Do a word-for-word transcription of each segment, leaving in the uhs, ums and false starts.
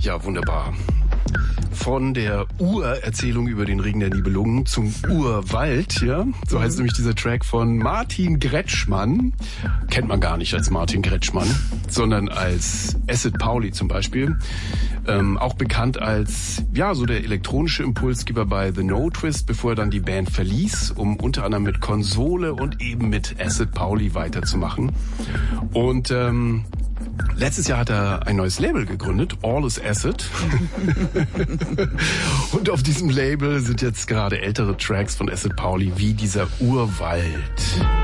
Ja, wunderbar. Von der Urerzählung über den Ring der Nibelungen zum Urwald, ja. So heißt nämlich dieser Track von Martin Kretschmann. Kennt man gar nicht als Martin Kretschmann, sondern als Acid Pauli zum Beispiel. Ähm, auch bekannt als, ja, so der elektronische Impulsgeber bei The No Twist, bevor er dann die Band verließ, um unter anderem mit Konsole und eben mit Acid Pauli weiterzumachen. Und, ähm, letztes Jahr hat er ein neues Label gegründet, All is Acid. Und auf diesem Label sind jetzt gerade ältere Tracks von Acid Pauli wie dieser Urwald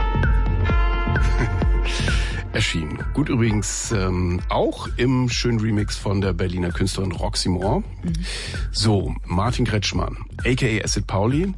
erschienen. Gut, übrigens ähm, auch im schönen Remix von der Berliner Künstlerin Roxy Moore. Mhm. So, Martin Kretschmann, aka Acid Pauli,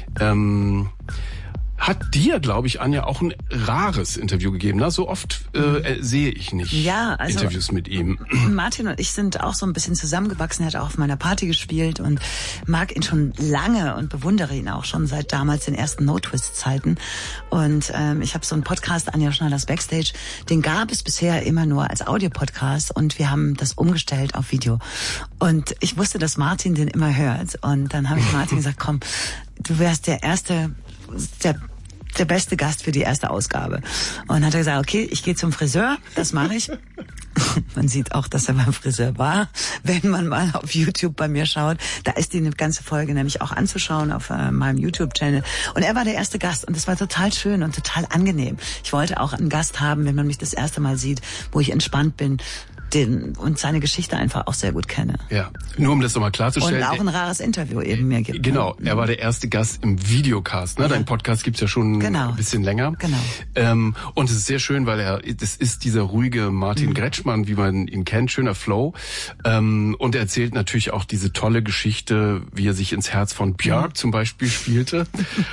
ähm, hat dir, glaube ich, Anja, auch ein rares Interview gegeben. Na, so oft äh, sehe ich nicht ja, also Interviews mit ihm. Martin und ich sind auch so ein bisschen zusammengewachsen. Er hat auch auf meiner Party gespielt und mag ihn schon lange und bewundere ihn auch schon seit damals den ersten No-Twist-Zeiten. Und ähm, ich habe so einen Podcast, Anja Schneiders Backstage, den gab es bisher immer nur als Audio-Podcast und wir haben das umgestellt auf Video. Und ich wusste, dass Martin den immer hört. Und dann habe ich Martin gesagt, komm, du wärst der erste... der der beste Gast für die erste Ausgabe. Und dann hat er gesagt, okay, ich gehe zum Friseur, das mache ich. Man sieht auch, dass er beim Friseur war, wenn man mal auf YouTube bei mir schaut. Da ist die ganze Folge nämlich auch anzuschauen auf äh, meinem YouTube-Channel. Und er war der erste Gast und das war total schön und total angenehm. Ich wollte auch einen Gast haben, wenn man mich das erste Mal sieht, wo ich entspannt bin. Den, und seine Geschichte einfach auch sehr gut kenne. Ja, nur um das nochmal klarzustellen. Und auch ein rares Interview eben mir gibt. Genau, ne? Er war der erste Gast im Videocast. Ne? Ja. Dein Podcast gibt's ja schon genau. ein bisschen länger. Genau. Ähm, und es ist sehr schön, weil er, das ist dieser ruhige Martin mhm. Kretschmann, wie man ihn kennt, schöner Flow. Ähm, und er erzählt natürlich auch diese tolle Geschichte, wie er sich ins Herz von Björk mhm. zum Beispiel spielte.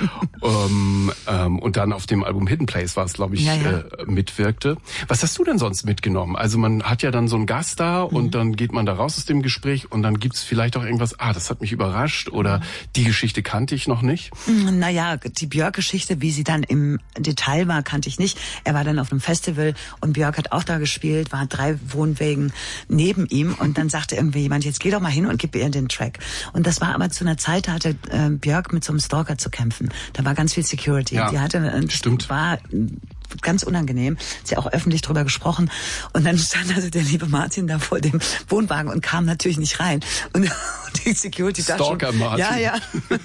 um, ähm, und dann auf dem Album Hidden Place war es, glaube ich, ja, ja. Äh, mitwirkte. Was hast du denn sonst mitgenommen? Also man hat ja dann so einen Gast da und mhm. dann geht man da raus aus dem Gespräch und dann gibt's vielleicht auch irgendwas, ah, das hat mich überrascht oder die Geschichte kannte ich noch nicht. Naja, die Björk-Geschichte, wie sie dann im Detail war, kannte ich nicht. Er war dann auf einem Festival und Björk hat auch da gespielt, war drei Wohnwegen neben ihm und dann sagte irgendwie jemand, jetzt geh doch mal hin und gib ihr den Track. Und das war aber zu einer Zeit, da hatte äh, Björk mit so einem Stalker zu kämpfen. Da war ganz viel Security. Ja, die hatte, äh, stimmt. War ganz unangenehm. Sie hat auch öffentlich drüber gesprochen. Und dann stand also der liebe Martin da vor dem Wohnwagen und kam natürlich nicht rein. Und die Security da schon. Stalker Martin. Ja, ja.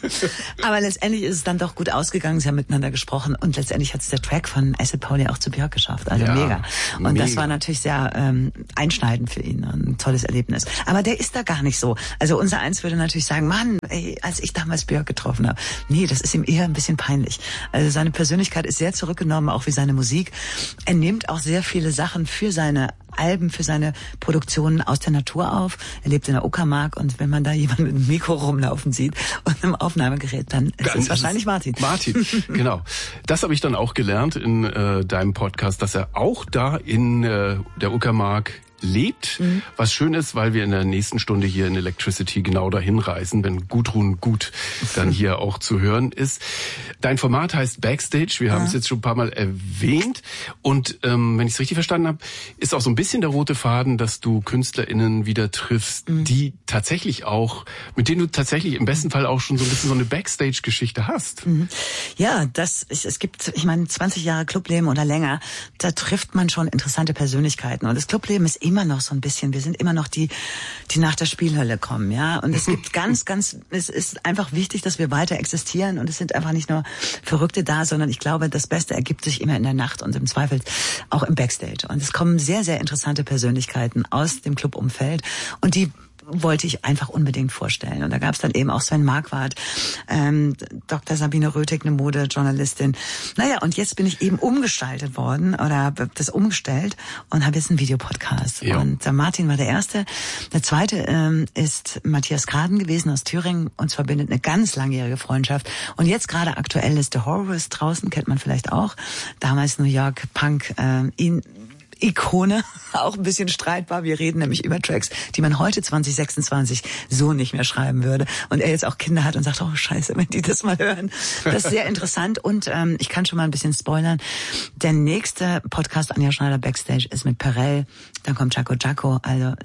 Aber letztendlich ist es dann doch gut ausgegangen. Sie haben miteinander gesprochen. Und letztendlich hat es der Track von Acid Pauli auch zu Björk geschafft. Also ja, mega. Und mega. Das war natürlich sehr ähm, einschneidend für ihn. Ein tolles Erlebnis. Aber der ist da gar nicht so. Also unser Eins würde natürlich sagen, Mann, ey, als ich damals Björk getroffen habe. Nee, das ist ihm eher ein bisschen peinlich. Also seine Persönlichkeit ist sehr zurückgenommen, auch wie seine Musik. Er nimmt auch sehr viele Sachen für seine Alben, für seine Produktionen aus der Natur auf. Er lebt in der Uckermark und wenn man da jemanden mit einem Mikro rumlaufen sieht und einem Aufnahmegerät, dann ist es wahrscheinlich Martin. Martin, genau. Das habe ich dann auch gelernt in äh, deinem Podcast, dass er auch da in äh, der Uckermark lebt, mhm. was schön ist, weil wir in der nächsten Stunde hier in Electricity genau dahin reisen, wenn Gudrun Gut dann hier auch zu hören ist. Dein Format heißt Backstage, wir ja. haben es jetzt schon ein paar Mal erwähnt und ähm, wenn ich es richtig verstanden habe, ist auch so ein bisschen der rote Faden, dass du KünstlerInnen wieder triffst, mhm. die tatsächlich auch, mit denen du tatsächlich im besten Fall auch schon so ein bisschen so eine Backstage-Geschichte hast. Mhm. Ja, das ist, es gibt, ich meine, zwanzig Jahre Clubleben oder länger, da trifft man schon interessante Persönlichkeiten und das Clubleben ist immer noch so ein bisschen, wir sind immer noch die, die nach der Spielhölle kommen, ja. Und es gibt ganz, ganz, es ist einfach wichtig, dass wir weiter existieren und es sind einfach nicht nur Verrückte da, sondern ich glaube, das Beste ergibt sich immer in der Nacht und im Zweifel auch im Backstage. Und es kommen sehr, sehr interessante Persönlichkeiten aus dem Clubumfeld und die wollte ich einfach unbedingt vorstellen. Und da gab es dann eben auch Sven Marquardt, ähm, Doktor Sabine Röthig, eine Modejournalistin. Naja, und jetzt bin ich eben umgestaltet worden oder habe das umgestellt und habe jetzt einen Videopodcast. Ja. Und der Martin war der Erste. Der Zweite ähm, ist Matthias Graden gewesen aus Thüringen. Uns verbindet eine ganz langjährige Freundschaft. Und jetzt gerade aktuell ist The Horrors draußen, kennt man vielleicht auch. Damals New York Punk, äh, ihn Ikone, auch ein bisschen streitbar. Wir reden nämlich über Tracks, die man heute zwanzig sechsundzwanzig so nicht mehr schreiben würde. Und er jetzt auch Kinder hat und sagt, oh scheiße, wenn die das mal hören. Das ist sehr interessant und ähm, ich kann schon mal ein bisschen spoilern. Der nächste Podcast Anja Schneider Backstage ist mit Perel, dann kommt Jaco Jaco, also es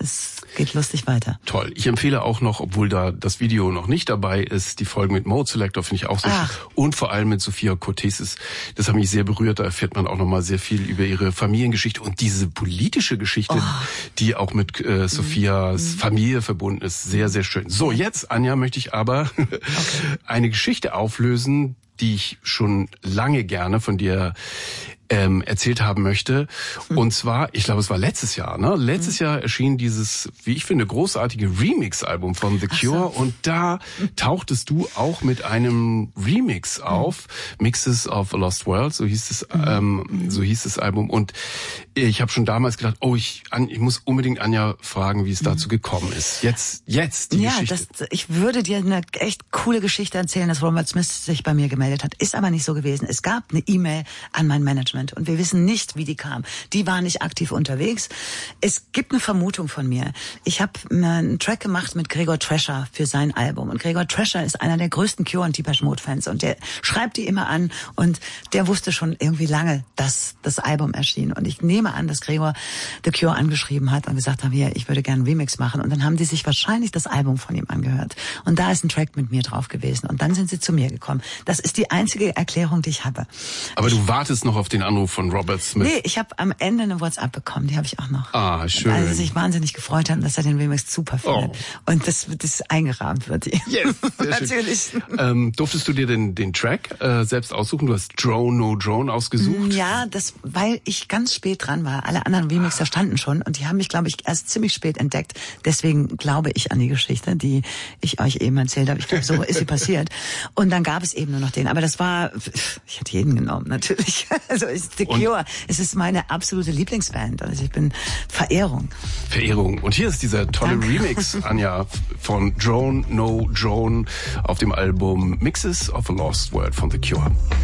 geht lustig weiter. Toll. Ich empfehle auch noch, obwohl da das Video noch nicht dabei ist, die Folgen mit Mode Selector finde ich auch sehr Ach. schön. Und vor allem mit Sophia Cortesis. Das hat mich sehr berührt. Da erfährt man auch noch mal sehr viel über ihre Familiengeschichte und diese politische Geschichte, oh. die auch mit äh, Sophias mhm. Familie verbunden ist. Sehr, sehr schön. So, jetzt, Anja, möchte ich aber okay. eine Geschichte auflösen, die ich schon lange gerne von dir ähm, erzählt haben möchte. Hm. Und zwar, ich glaube, es war letztes Jahr, ne? Letztes hm. Jahr erschien dieses, wie ich finde, großartige Remix-Album von The Cure. So. Und da tauchtest du auch mit einem Remix auf. Hm. Mixes of a Lost World, so hieß es, hm. ähm, so hieß das Album. Und ich habe schon damals gedacht, oh, ich, ich muss unbedingt Anja fragen, wie es hm. dazu gekommen ist. Jetzt, jetzt die ja, Geschichte. Das, ich würde dir eine echt coole Geschichte erzählen, dass Robert Smith sich bei mir gemeldet hat. Ist aber nicht so gewesen. Es gab eine E-Mail an mein Management. Und wir wissen nicht, wie die kam. Die war nicht aktiv unterwegs. Es gibt eine Vermutung von mir. Ich habe einen Track gemacht mit Gregor Trescher für sein Album. Und Gregor Trescher ist einer der größten Cure und Depeche Mode Fans. Und der schreibt die immer an. Und der wusste schon irgendwie lange, dass das Album erschien. Und ich nehme an, dass Gregor The Cure angeschrieben hat und gesagt hat, hier, ich würde gerne einen Remix machen. Und dann haben die sich wahrscheinlich das Album von ihm angehört. Und da ist ein Track mit mir drauf gewesen. Und dann sind sie zu mir gekommen. Das ist die einzige Erklärung, die ich habe. Aber ich, du wartest noch auf den Anruf von Robert Smith. Nee, ich habe am Ende eine WhatsApp bekommen, die habe ich auch noch. Ah, schön. Weil sie sich wahnsinnig gefreut haben, dass er den Remix super findet. Oh. Und das, das eingerahmt wird. Yes, natürlich. Ähm, durftest du dir den, den Track äh, selbst aussuchen? Du hast Drone, No Drone ausgesucht? Ja, das, weil ich ganz spät dran war. Alle anderen Remixer standen schon und die haben mich, glaube ich, erst ziemlich spät entdeckt. Deswegen glaube ich an die Geschichte, die ich euch eben erzählt habe. Ich glaube, so ist sie passiert. Und dann gab es eben nur noch den. Aber das war, ich hätte jeden genommen, natürlich. Also ist The Cure. Und es ist meine absolute Lieblingsband. Also ich bin Verehrung. Verehrung. Und hier ist dieser tolle Danke. Remix, Anja, von Drone, No Drone auf dem Album Mixes of a Lost World von The Cure.